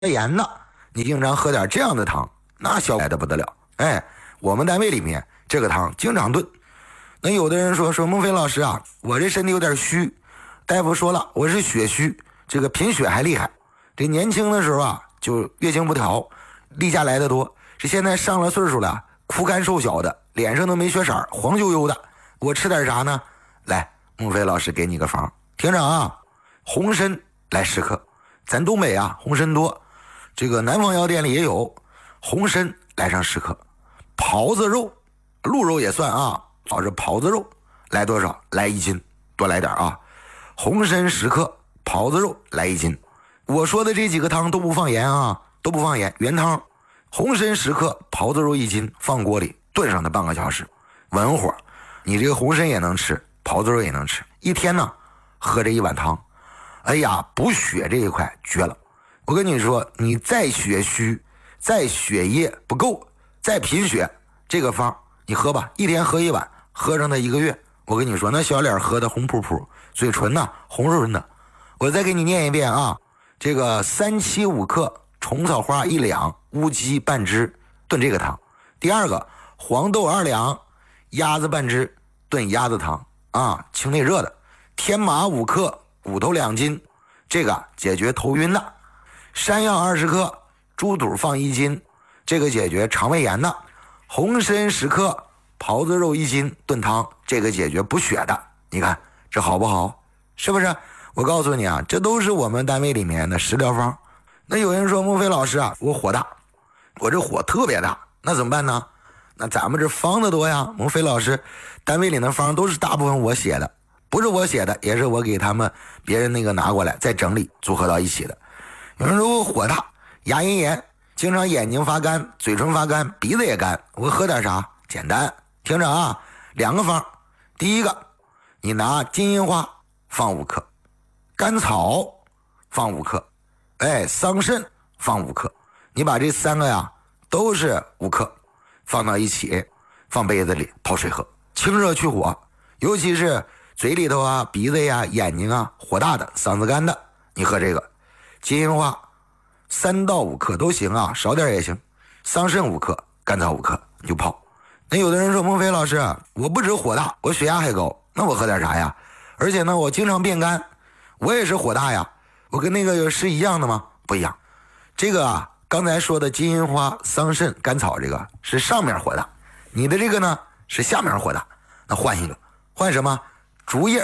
炎的，你经常喝点这样的汤，那效果的不得了。我们单位里面这个汤经常炖。那有的人说孟非老师啊，我这身体有点虚，大夫说了我是血虚，这个贫血还厉害。这年轻的时候啊就月经不调，例假来的多，这现在上了岁数了，枯干瘦小的，脸上都没血色，黄黝黝的，我吃点啥呢？来，孟非老师给你个方，听着啊，红参来10克，咱东北啊红参多，这个南方药店里也有，红参来上10克，狍子肉，鹿肉也算啊，这狍子肉来多少？来1斤，多来点啊。红参10克，狍子肉来1斤。我说的这几个汤都不放盐啊，都不放盐，原汤。红参10克，狍子肉1斤，放锅里炖上它半个小时，文火。你这个红参也能吃，狍子肉也能吃，一天呢喝这1碗汤，哎呀，补血这一块绝了。我跟你说，你再血虚，再血液不够，再贫血，这个方你喝吧，一天喝1碗，喝上它1个月，我跟你说，那小脸喝的红扑扑，嘴唇呢红润润的。我再给你念一遍啊，这个3七5克，虫草花1两，乌鸡半只，炖这个汤。第二个，黄豆2两，鸭子半只，炖鸭子汤啊，清内热的。天麻5克，骨头2斤，这个解决头晕的。山药20克，猪肚放1斤，这个解决肠胃炎的。红参10克，狍子肉1斤，炖汤，这个解决补血的。你看这好不好？是不是？我告诉你啊，这都是我们单位里面的食疗方。那有人说孟非老师啊，我火大，我这火特别大，那怎么办呢？那咱们这方子多呀，孟非老师单位里的方都是大部分我写的，不是我写的，也是我给他们别人那个拿过来再整理组合到一起的。有人说我火大，牙龈炎，经常眼睛发干，嘴唇发干，鼻子也干，我喝点啥？简单，听着啊，2个方。第一个，你拿金银花放5克，甘草放5克，桑葚放5克，你把这3个呀都是5克放到一起，放杯子里泡水喝，清热去火，尤其是嘴里头啊、鼻子呀、眼睛啊火大的、嗓子干的，你喝这个。金银花3到5克都行啊，少点也行。桑葚5克，甘草5克，你就泡。那有的人说孟非老师啊，我不止火大，我血压还高，那我喝点啥呀？而且呢，我经常变干，我也是火大呀，我跟那个是一样的吗？不一样。这个啊，刚才说的金银花、桑葚、甘草，这个是上面火大，你的这个呢是下面火大。那换一个，换什么？竹叶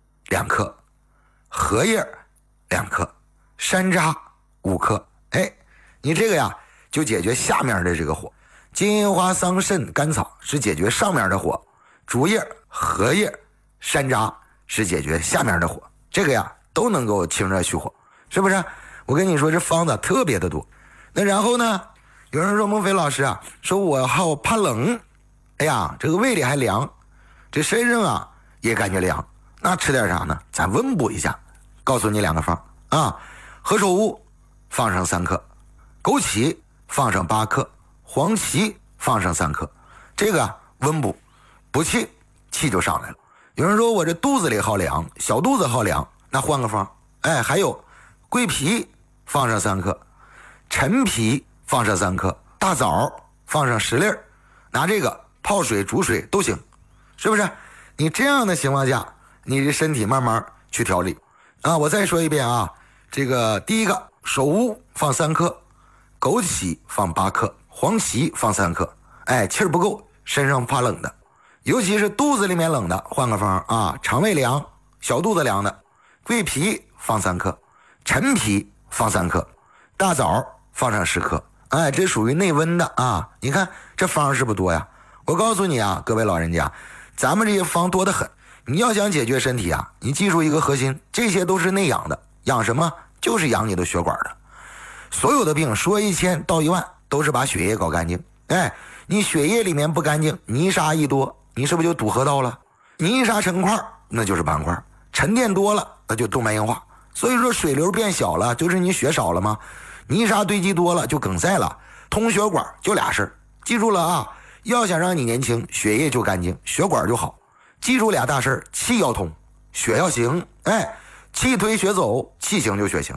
2克，荷叶2克，山楂5克。你这个呀就解决下面的这个火。金银花、桑葚、甘草是解决上面的火，竹叶、荷叶、山楂是解决下面的火，这个呀都能够清热去火，是不是？我跟你说这方子特别的多。那然后呢，有人说孟非老师啊，说我好怕冷，哎呀，这个胃里还凉，这身上啊也感觉凉，那吃点啥呢？咱温补一下。告诉你2个方啊，何首乌放上3克，枸杞放上8克，黄芪放上3克，这个温补补气，气就上来了。有人说我这肚子里好凉，小肚子好凉，那换个方，还有桂皮放上3克，陈皮放上3克，大枣放上10粒，拿这个泡水煮水都行，是不是？你这样的情况下，你的身体慢慢去调理啊。我再说一遍啊，这个第一个，首乌放3克，枸杞放8克，黄芪放3克，气儿不够，身上发冷的，尤其是肚子里面冷的，换个方啊，肠胃凉，小肚子凉的，桂皮放3克，陈皮放3克，大枣放上10克，这属于内温的啊。你看这方是不是多呀？我告诉你啊，各位老人家，咱们这些方多得很。你要想解决身体啊，你记住一个核心，这些都是内养的，养什么？就是养你的血管的。所有的病说1000到1万，都是把血液搞干净。你血液里面不干净，泥沙一多，你是不是就堵河道了？泥沙成块，那就是斑块，沉淀多了，那就动脉硬化。所以说水流变小了，就是你血少了吗？泥沙堆积多了就梗塞了。通血管就俩事儿，记住了啊！要想让你年轻，血液就干净，血管就好。记住俩大事儿，气要通，血要行。气推血走，气行就血行。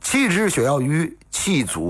气滞血要瘀，气阻